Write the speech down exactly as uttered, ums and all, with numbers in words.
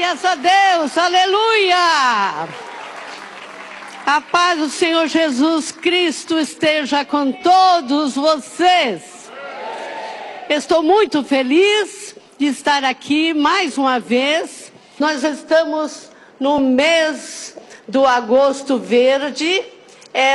Glórias a Deus, aleluia! A paz do Senhor Jesus Cristo esteja com todos vocês. Estou muito feliz de estar aqui mais uma vez. Nós estamos no mês do Agosto Verde